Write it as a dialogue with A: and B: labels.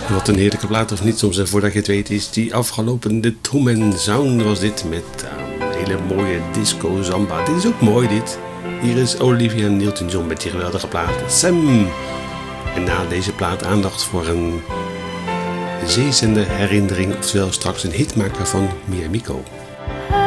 A: Wat een heerlijke plaat of niet soms. En voordat je het weet is die afgelopen de Truman Sound was dit met een hele mooie disco zamba. Dit is ook mooi dit. Hier is Olivia Newton-John met die geweldige plaat Sam. En na deze plaat aandacht voor een zeezender herinnering. Oftewel straks een hitmaker van Mia Miko.